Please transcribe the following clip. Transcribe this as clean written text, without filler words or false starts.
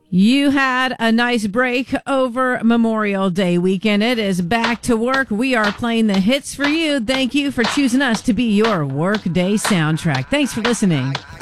You had a nice break over Memorial Day weekend. It is back to work. We are playing the hits for you. Thank you for choosing us to be your workday soundtrack. Thanks for listening.